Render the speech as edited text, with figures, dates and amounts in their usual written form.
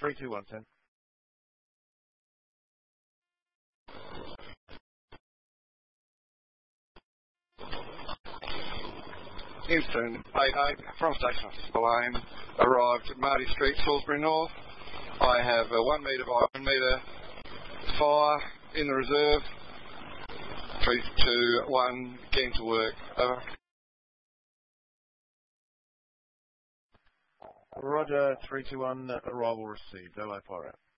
321, 10. Inston 88 from Station Officer Spillane, arrived at Marty Street, Salisbury North. I have a 1 metre by 1 metre fire in the reserve. 321, getting to work. Over. Roger, 321, arrival received. Hello, fire out.